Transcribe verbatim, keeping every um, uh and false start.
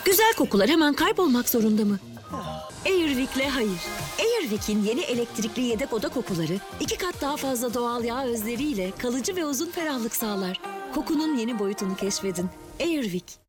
Güzel kokular hemen kaybolmak zorunda mı? Airwic'le hayır. Airwic'in yeni elektrikli yedek oda kokuları iki kat daha fazla doğal yağ özleriyle kalıcı ve uzun ferahlık sağlar. Kokunun yeni boyutunu keşfedin. Airwick.